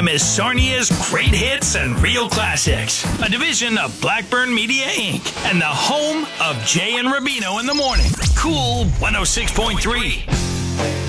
FM is Sarnia's Great Hits and Real Classics, a division of Blackburn Media, Inc., and the home of Jay and Rubino in the morning. Cool 106.3.